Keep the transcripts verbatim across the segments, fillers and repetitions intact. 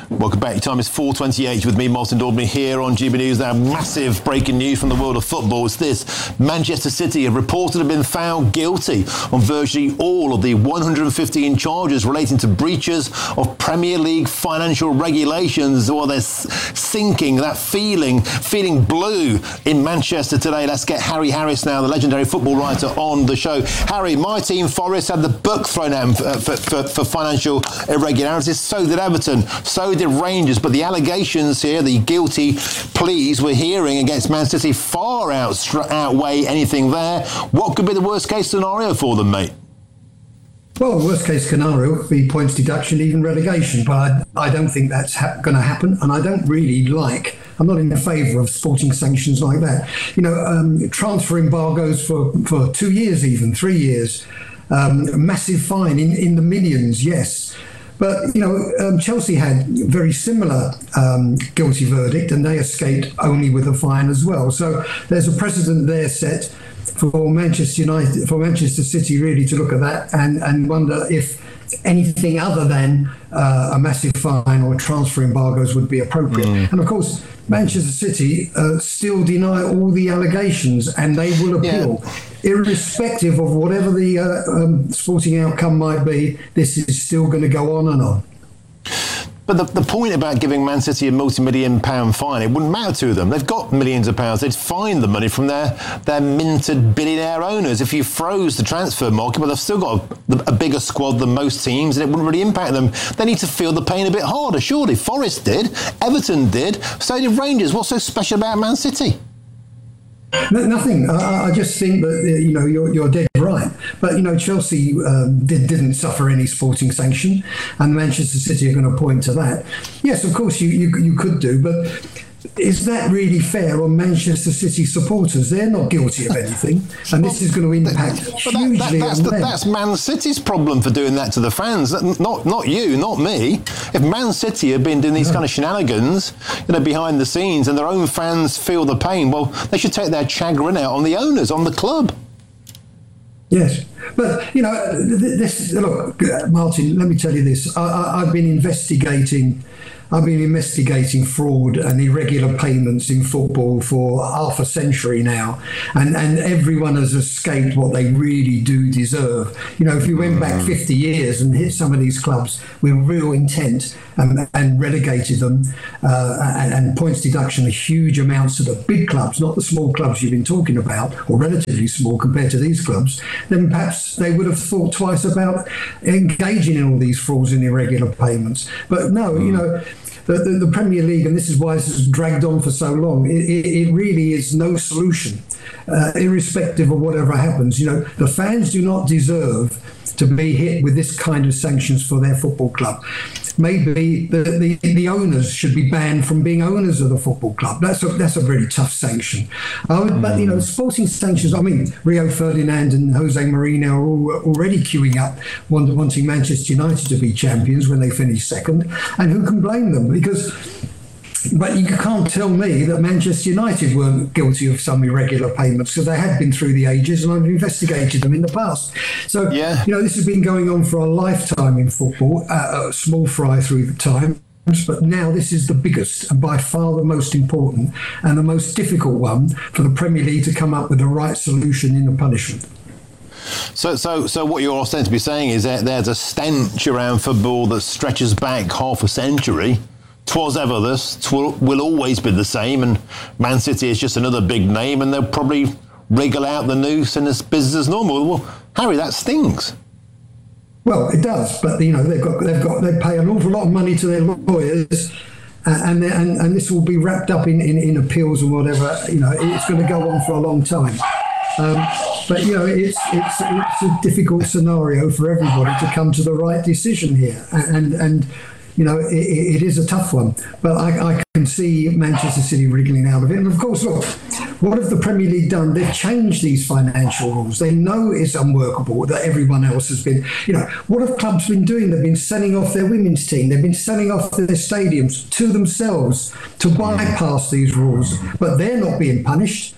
Welcome back. Your time is four twenty-eight with me, Martin Daubney, here on G B News. Now, massive breaking news from the world of football is this. Manchester City have reported to have been found guilty on virtually all of the one hundred fifteen charges relating to breaches of Premier League financial regulations. Well, they're sinking, that feeling, feeling blue in Manchester today. Let's get Harry Harris now, the legendary football writer, on the show. Harry, my team, Forest, had the book thrown at them for, for, for financial irregularities. So did Everton. So did Rangers. But the allegations here, the guilty pleas we're hearing against Man City far out, outweigh anything there. What could be the worst case scenario for them, mate? Well, worst case scenario would be points deduction, even relegation. But I, I don't think that's ha- going to happen. And I don't really like, I'm not in favour of sporting sanctions like that. You know, um, transfer embargoes for, for two years, even three years. Um, a massive fine in, in the millions, yes. But, you know, um, Chelsea had very similar um, guilty verdict and they escaped only with a fine as well. So there's a precedent there set for Manchester United, for Manchester City really to look at that and, and wonder if anything other than uh, a massive fine or transfer embargoes would be appropriate. Mm. And of course, Manchester City uh, still deny all the allegations and they will appeal. Yeah. Irrespective of whatever the uh, um, sporting outcome might be, this is still going to go on and on. But the, the point about giving Man City a multi-million pound fine, it wouldn't matter to them. They've got millions of pounds. They'd find the money from their, their minted billionaire owners. If you froze the transfer market, but they've still got a, a bigger squad than most teams, and it wouldn't really impact them. They need to feel the pain a bit harder, surely. Forest did, Everton did, so did Rangers. What's so special about Man City? No, nothing. I, I just think that, you know, you're, you're dead right. But, you know, Chelsea um, did, didn't suffer any sporting sanction, and Manchester City are going to point to that. Yes, of course, you, you, you could do, but is that really fair on Manchester City supporters? They're not guilty of anything, and this is going to impact hugely that, that, that's, on the, them. That's Man City's problem for doing that to the fans, not not you, not me. If Man City have been doing these no. kind of shenanigans, you know, behind the scenes, and their own fans feel the pain, well, they should take their chagrin out on the owners, on the club. Yes, but, you know, this, look, Martin, let me tell you this. I, I, I've been investigating I've been investigating fraud and irregular payments in football for half a century now, and, and everyone has escaped what they really do deserve. You know, if you went back fifty years and hit some of these clubs with real intent and, and relegated them, uh, and, and points deduction of huge amounts to the big clubs, not the small clubs you've been talking about, or relatively small compared to these clubs, then perhaps they would have thought twice about engaging in all these frauds and irregular payments. But no, you know, The, the, the Premier League, and this is why this has dragged on for so long, it, it, it really is no solution, uh, irrespective of whatever happens. You know, the fans do not deserve to be hit with this kind of sanctions for their football club. Maybe the, the, the owners should be banned from being owners of the football club. That's a, that's a really tough sanction. Uh, mm. But, you know, sporting sanctions, I mean, Rio Ferdinand and Jose Mourinho are all, already queuing up, wanting Manchester United to be champions when they finish second. And who can blame them? Because... But you can't tell me that Manchester United weren't guilty of some irregular payments, because they had been through the ages and I've investigated them in the past. So, yeah. you know, this has been going on for a lifetime in football, uh, a small fry through the time. But now this is the biggest and by far the most important and the most difficult one for the Premier League to come up with the right solution in the punishment. So, so, so what you're ostensibly saying is that there's a stench around football that stretches back half a century. 'Twas ever this, 'twill, will always be the same, and Man City is just another big name, and they'll probably wriggle out the noose and it's business as normal. Well, Harry, that stings. Well, it does, but you know they've got they've got they pay an awful lot of money to their lawyers, and and and this will be wrapped up in, in, in appeals and whatever. You know, it's going to go on for a long time. Um, but you know, it's it's it's a difficult scenario for everybody to come to the right decision here, and and. You know, it, it is a tough one, but I, I can see Manchester City wriggling out of it. And of course, look, what have the Premier League done? They've changed these financial rules. They know it's unworkable, that everyone else has been, you know, what have clubs been doing? They've been selling off their women's team. They've been selling off their stadiums to themselves to bypass these rules, but they're not being punished.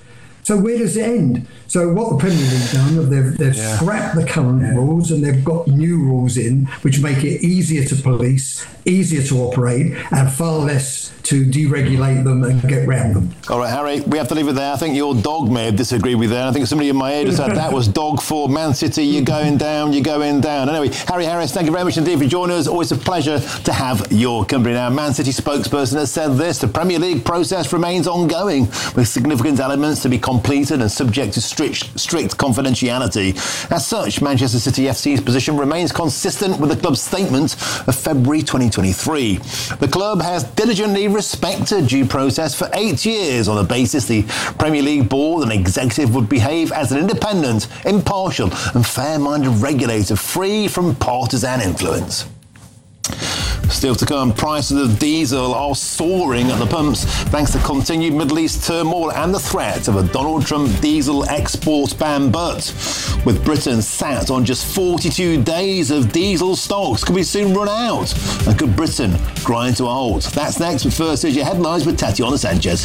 So where does it end? So what the Premier League done, they've, they've yeah. scrapped the current yeah. rules and they've got new rules in, which make it easier to police, easier to operate, and far less to deregulate them and get round them. All right, Harry, we have to leave it there. I think your dog may have disagreed with that. I think somebody in my ear just said that was dog for Man City. You're going down, you're going down. Anyway, Harry Harris, thank you very much indeed for joining us. Always a pleasure to have your company. Now, Man City spokesperson has said this: the Premier League process remains ongoing, with significant elements to be completed and subject to strict, strict confidentiality. As such, Manchester City F C's position remains consistent with the club's statement of February twenty twenty-three. The club has diligently respected due process for eight years on the basis the Premier League board and executive would behave as an independent, impartial and fair-minded regulator free from partisan influence. Still to come, prices of diesel are soaring at the pumps thanks to continued Middle East turmoil and the threat of a Donald Trump diesel export ban. But with Britain sat on just forty-two days of diesel stocks, could we soon run out? And could Britain grind to a halt? That's next, but first, here's your headlines with Tatiana Sanchez.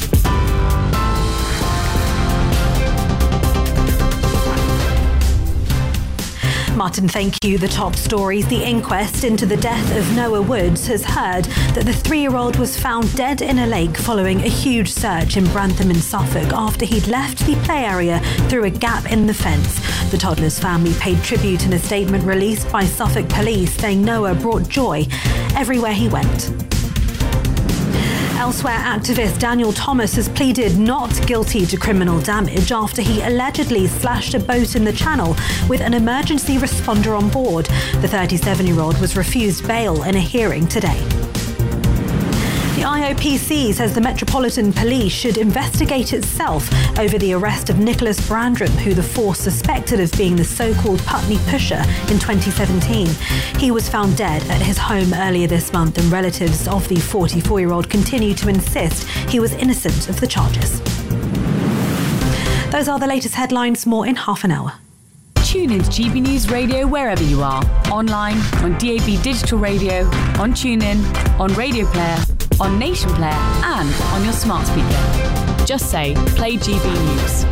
Martin, thank you. The top stories. The inquest into the death of Noah Woods has heard that the three-year-old was found dead in a lake following a huge search in Brantham in Suffolk after he'd left the play area through a gap in the fence. The toddler's family paid tribute in a statement released by Suffolk Police, saying Noah brought joy everywhere he went. Elsewhere, activist Daniel Thomas has pleaded not guilty to criminal damage after he allegedly slashed a boat in the Channel with an emergency responder on board. The thirty-seven-year-old was refused bail in a hearing today. The I O P C says the Metropolitan Police should investigate itself over the arrest of Nicholas Brandram, who the force suspected of being the so-called Putney Pusher in twenty seventeen. He was found dead at his home earlier this month, and relatives of the forty-four-year-old continue to insist he was innocent of the charges. Those are the latest headlines. More in half an hour. Tune in to G B News Radio wherever you are. Online, on D A B Digital Radio, on TuneIn, on Radio Player, on Nation Player and on your smart speaker. Just say, play G B News.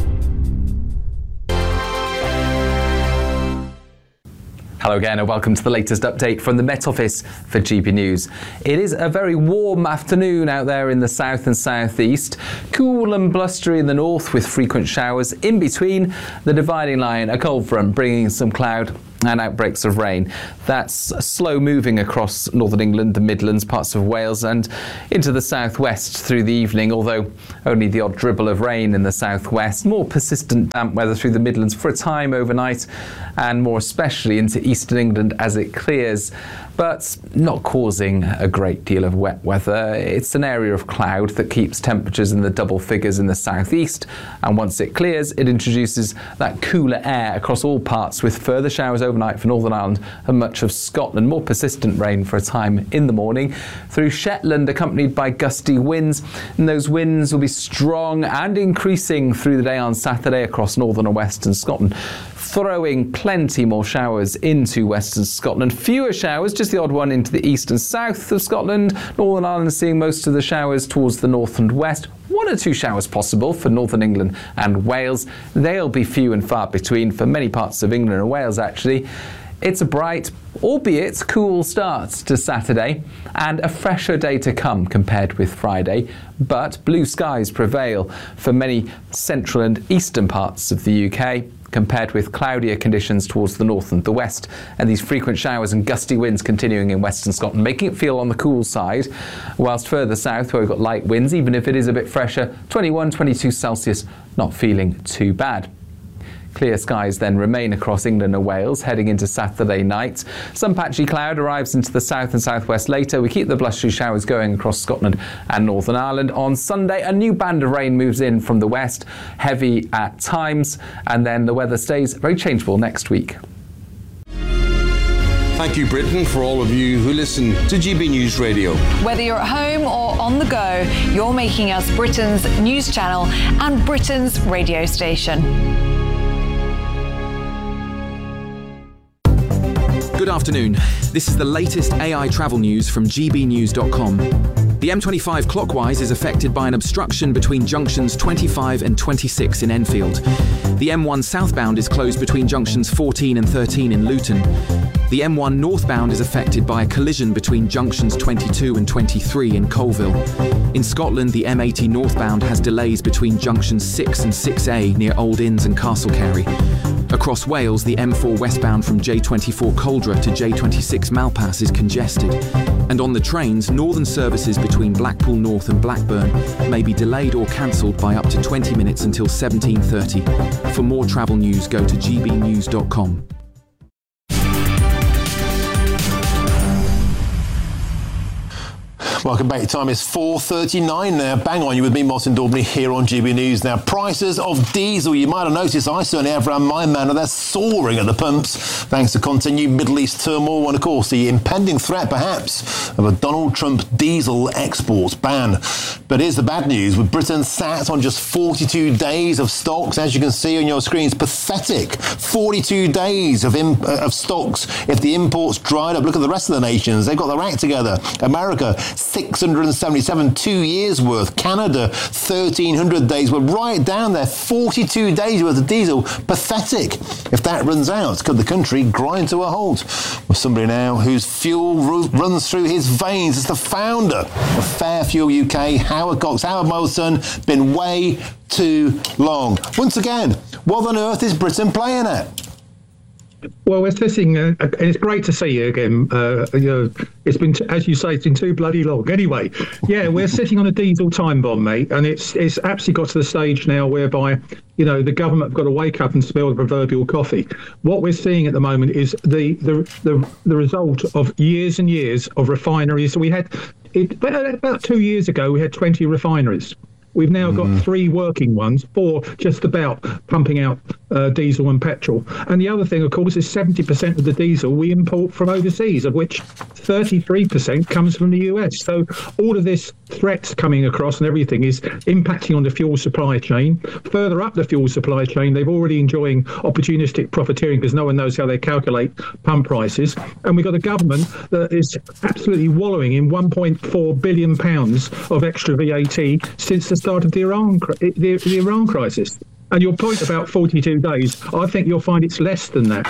Hello again and welcome to the latest update from the Met Office for G B News. It is a very warm afternoon out there in the south and southeast. Cool and blustery in the north with frequent showers. In between, the dividing line, a cold front bringing some cloud and outbreaks of rain. That's slow moving across northern England, the Midlands, parts of Wales and into the southwest through the evening, although only the odd dribble of rain in the southwest. More persistent damp weather through the Midlands for a time overnight and more especially into eastern England as it clears, but not causing a great deal of wet weather. It's an area of cloud that keeps temperatures in the double figures in the southeast, and once it clears, it introduces that cooler air across all parts with further showers overnight for Northern Ireland and much of Scotland. More persistent rain for a time in the morning through Shetland, accompanied by gusty winds, and those winds will be strong and increasing through the day on Saturday across northern and western Scotland, throwing plenty more showers into western Scotland. Fewer showers, just the odd one into the east and south of Scotland. Northern Ireland seeing most of the showers towards the north and west. One or two showers possible for northern England and Wales. They'll be few and far between for many parts of England and Wales, actually. It's a bright, albeit cool start to Saturday and a fresher day to come compared with Friday, but blue skies prevail for many central and eastern parts of the U K, compared with cloudier conditions towards the north and the west, and these frequent showers and gusty winds continuing in western Scotland, making it feel on the cool side, whilst further south where we've got light winds, even if it is a bit fresher, twenty-one, twenty-two Celsius, not feeling too bad. Clear skies then remain across England and Wales heading into Saturday night. Some patchy cloud arrives into the south and southwest later. We keep the blustery showers going across Scotland and Northern Ireland. On Sunday, a new band of rain moves in from the west, heavy at times, and then the weather stays very changeable next week. Thank you, Britain, for all of you who listen to G B News Radio. Whether you're at home or on the go, you're making us Britain's news channel and Britain's radio station. Good afternoon. This is the latest A I travel news from G B news dot com. The The M twenty-five clockwise is affected by an obstruction between junctions twenty-five and twenty-six in Enfield. The M one southbound is closed between junctions fourteen and thirteen in Luton. The M one northbound is affected by a collision between junctions twenty-two and twenty-three in Colville. In Scotland, the M eighty northbound has delays between junctions six and six A near Old Inns and Castlecarry. Across Wales, the M four westbound from J twenty-four Coldra to J twenty-six Malpass is congested. And on the trains, northern services between Blackpool North and Blackburn may be delayed or cancelled by up to twenty minutes until seventeen thirty. For more travel news, go to g b news dot com. Welcome back. Time is four thirty-nine now. Bang on, you with me, Martin Daubney, here on G B News. Now, prices of diesel, you might have noticed, I certainly have around my manor, they're soaring at the pumps thanks to continued Middle East turmoil and, of course, the impending threat, perhaps, of a Donald Trump diesel exports ban. But here's the bad news. With Britain sat on just forty-two days of stocks, as you can see on your screens, pathetic. forty-two days of, imp- of stocks. If the imports dried up, look at the rest of the nations. They've got their act together. America, six hundred seventy-seven, two years worth. Canada, thirteen hundred days. We're right down there, forty-two days worth of diesel. Pathetic. If that runs out, could the country grind to a halt? With somebody now whose fuel ru- runs through his veins is the founder of Fair Fuel U K, Howard Cox. Howard, my old son, been way too long. Once again, what on earth is Britain playing at? Well, we're sitting, uh, and it's great to see you again. Uh, you know, it's been, t- as you say, it's been too bloody long. Anyway, yeah, we're sitting on a diesel time bomb, mate, and it's it's absolutely got to the stage now whereby, you know, the government have got to wake up and smell the proverbial coffee. What we're seeing at the moment is the the the, the result of years and years of refineries. We had it about two years ago. We had twenty refineries. We've now got mm. three working ones, four just about pumping out uh, diesel and petrol. And the other thing, of course, is seventy percent of the diesel we import from overseas, of which thirty-three percent comes from the U S. So all of this threats coming across and everything is impacting on the fuel supply chain. Further up the fuel supply chain, they've already enjoying opportunistic profiteering because no one knows how they calculate pump prices. And we've got a government that is absolutely wallowing in one point four billion pounds of extra V A T since the start of the Iran the, the Iran crisis. And your point about forty-two days, I think you'll find it's less than that.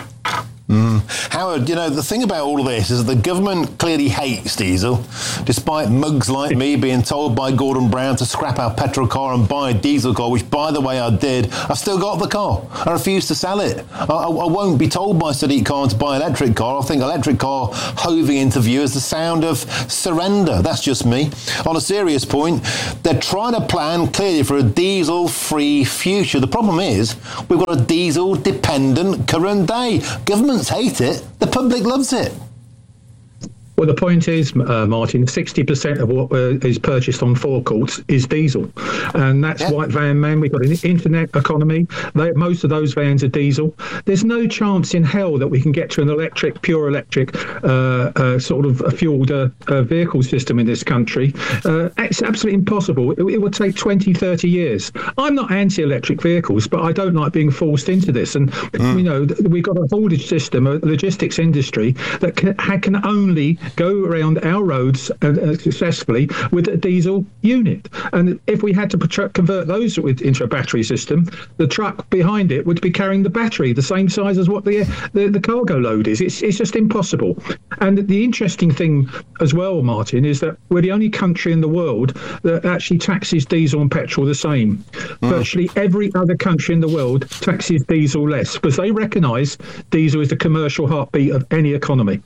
Mm. Howard, you know, the thing about all of this is the government clearly hates diesel, despite mugs like me being told by Gordon Brown to scrap our petrol car and buy a diesel car, which, by the way, I did. I've still got the car. I refuse to sell it. I, I, I won't be told by Sadiq Khan to buy an electric car. I think electric car hoving into view is the sound of surrender. That's just me. On a serious point, they're trying to plan clearly for a diesel-free future. The problem is we've got a diesel-dependent current day. Government hate it, the public loves it. Well, the point is, uh, Martin, sixty percent of what uh, is purchased on forecourts is diesel. And that's yeah. White Van Man. We've got an internet economy. They, most of those vans are diesel. There's no chance in hell that we can get to an electric, pure electric, uh, uh, sort of a fueled uh, uh, vehicle system in this country. Uh, it's absolutely impossible. It, it will take twenty, thirty years. I'm not anti-electric vehicles, but I don't like being forced into this. And, mm. you know, we've got a haulage system, a logistics industry that can, can only go around our roads uh, successfully with a diesel unit. And if we had to convert those with, into a battery system, the truck behind it would be carrying the battery, the same size as what the the, the cargo load is. It's, it's just impossible. And the interesting thing as well, Martin, is that we're the only country in the world that actually taxes diesel and petrol the same. Mm. Virtually every other country in the world taxes diesel less because they recognise diesel is the commercial heartbeat of any economy.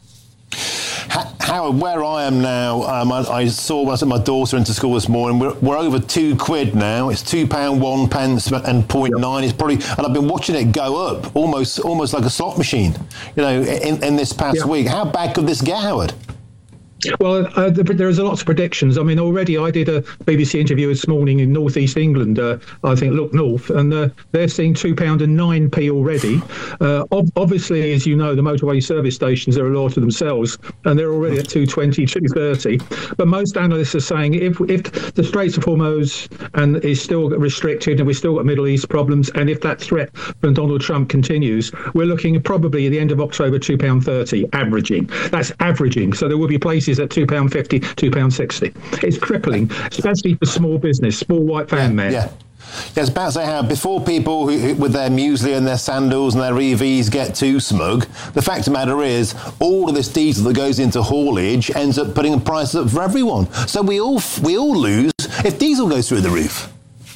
Howard, where I am now, um, I, I saw when I took my daughter into school this morning, we're, we're over two quid now. It's two pound one pence and point yep. nine. It's probably, and I've been watching it go up almost, almost like a slot machine. You know, in, in this past yep. week. How bad could this get, Howard? Well, uh, there's a lots of predictions. I mean, already I did a B B C interview this morning in North East England. Uh, I think Look North, and uh, they're seeing two pound and nine p already. Uh, ob- obviously, as you know, the motorway service stations are a law to themselves, and they're already at two twenty, two thirty. But most analysts are saying if if the Straits of Hormuz and is still restricted, and we've still got Middle East problems, and if that threat from Donald Trump continues, we're looking at probably at the end of October two pound thirty, averaging. That's averaging. So there will be places is at two pounds fifty, two pounds sixty. It's crippling, especially for small business, small white van yeah, man. Yeah. Yes, about to say how before people who, who, with their muesli and their sandals and their E Vs get too smug, the fact of the matter is all of this diesel that goes into haulage ends up putting the prices up for everyone. So we all we all lose if diesel goes through the roof.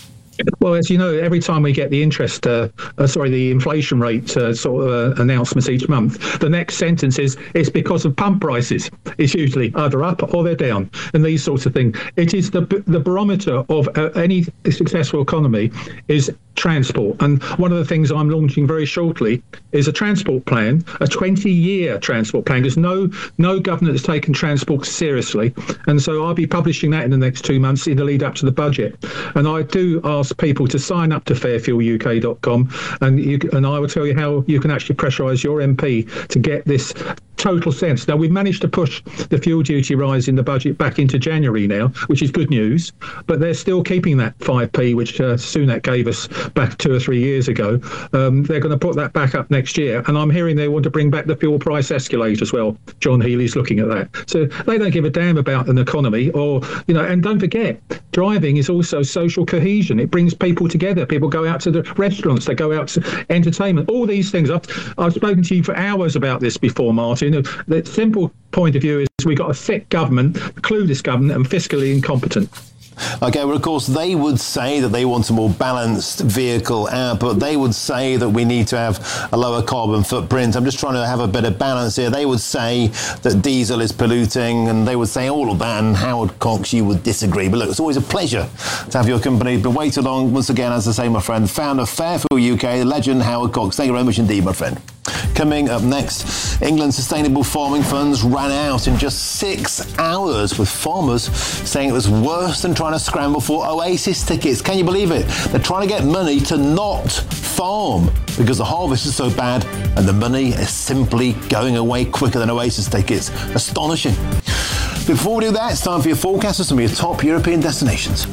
Well, as you know, every time we get the interest, uh, uh, sorry, the inflation rate uh, sort of uh, announcements each month, the next sentence is it's because of pump prices. It's usually either up or they're down, and these sorts of things. It is the the barometer of uh, any successful economy is transport. And one of the things I'm launching very shortly is a transport plan, a twenty-year transport plan, because no no government has taken transport seriously. And so I'll be publishing that in the next two months in the lead up to the budget. And I do ask people to sign up to fairfuel U K dot com, and you, and I will tell you how you can actually pressurise your M P to get this total sense. Now, we've managed to push the fuel duty rise in the budget back into January now, which is good news, but they're still keeping that five p, which uh, Sunak gave us back two or three years ago. Um, they're going to put that back up next year, and I'm hearing they want to bring back the fuel price escalator as well. John Healey's looking at that. So they don't give a damn about an economy, or, you know, and don't forget, driving is also social cohesion. It brings people together. People go out to the restaurants, they go out to entertainment, all these things. I've, I've spoken to you for hours about this before, Martin. The simple point of view is we've got a thick government, clueless government, and fiscally incompetent. Okay, well, of course, they would say that they want a more balanced vehicle output. They would say that we need to have a lower carbon footprint. I'm just trying to have a bit of balance here. They would say that diesel is polluting, and they would say all of that, and Howard Cox, you would disagree. But look, it's always a pleasure to have your company. Been waiting long, once again, as I say, my friend, founder of Fairfuel U K, the legend Howard Cox. Thank you very much indeed, my friend. Coming up next, England's sustainable farming funds ran out in just six hours, with farmers saying it was worse than trying to scramble for Oasis tickets. Can you believe it? They're trying to get money to not farm because the harvest is so bad and the money is simply going away quicker than Oasis tickets. Astonishing. Before we do that, it's time for your forecast of some of your top European destinations.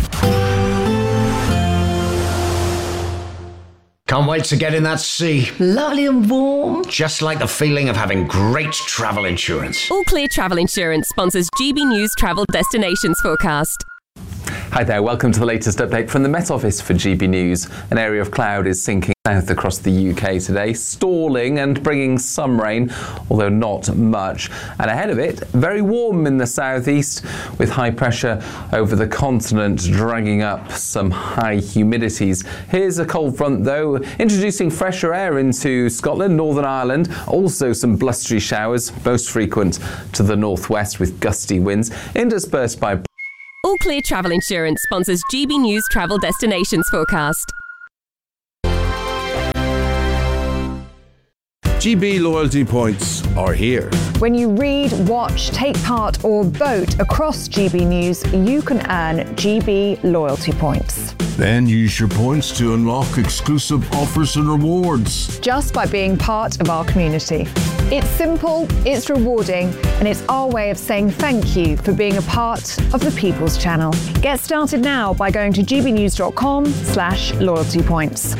Can't wait to get in that sea. Lovely and warm. Just like the feeling of having great travel insurance. All Clear Travel Insurance sponsors G B News Travel Destinations Forecast. Hi there, welcome to the latest update from the Met Office for G B News. An area of cloud is sinking south across the U K today, stalling and bringing some rain, although not much. And ahead of it, very warm in the southeast, with high pressure over the continent dragging up some high humidities. Here's a cold front, though, introducing fresher air into Scotland, Northern Ireland. Also some blustery showers, most frequent to the northwest with gusty winds, interspersed by... All Clear Travel Insurance sponsors G B News Travel Destinations Forecast. G B loyalty points are here. When you read, watch, take part or vote across G B News, you can earn G B loyalty points. Then use your points to unlock exclusive offers and rewards. Just by being part of our community. It's simple, it's rewarding, and it's our way of saying thank you for being a part of the People's Channel. Get started now by going to gbnews.com slash loyalty points.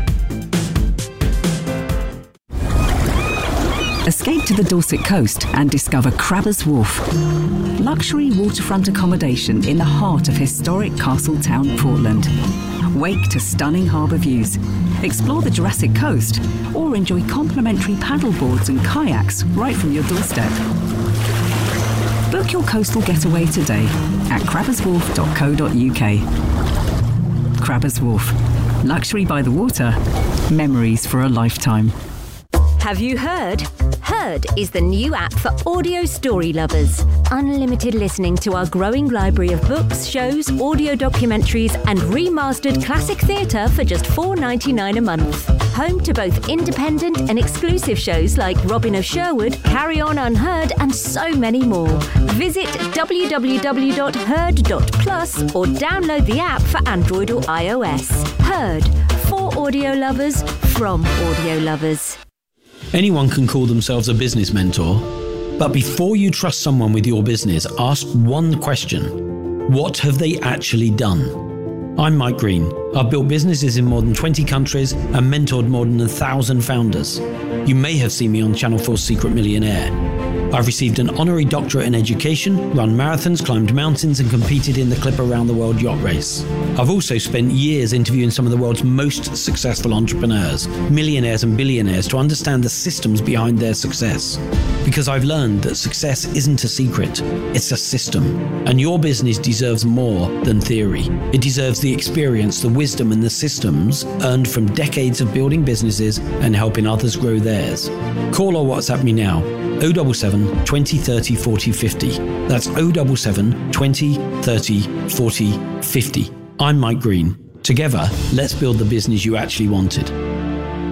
Escape to the Dorset coast and discover Crabbers Wharf. Luxury waterfront accommodation in the heart of historic Castletown, Portland. Wake to stunning harbour views. Explore the Jurassic Coast or enjoy complimentary paddleboards and kayaks right from your doorstep. Book your coastal getaway today at crabbers wharf dot co dot uk. Crabbers Wharf. Luxury by the water. Memories for a lifetime. Have you heard? Heard is the new app for audio story lovers. Unlimited listening to our growing library of books, shows, audio documentaries and remastered classic theatre for just four dollars ninety-nine a month. Home to both independent and exclusive shows like Robin of Sherwood, Carry On Unheard and so many more. Visit w w w dot heard dot plus or download the app for Android or iOS. Heard. For audio lovers, from audio lovers. Anyone can call themselves a business mentor, but before you trust someone with your business, ask one question. What have they actually done? I'm Mike Green. I've built businesses in more than twenty countries and mentored more than a thousand founders. You may have seen me on Channel four's Secret Millionaire. I've received an honorary doctorate in education, run marathons, climbed mountains, and competed in the Clipper Round the World yacht race. I've also spent years interviewing some of the world's most successful entrepreneurs, millionaires and billionaires, to understand the systems behind their success. Because I've learned that success isn't a secret, it's a system. And your business deserves more than theory. It deserves the experience, the wisdom, and the systems earned from decades of building businesses and helping others grow theirs. Call or WhatsApp me now. oh seven seven, twenty, thirty, forty, fifty. That's oh seven seven, twenty, thirty, forty, fifty. I'm Mike Green. Together, let's build the business you actually wanted.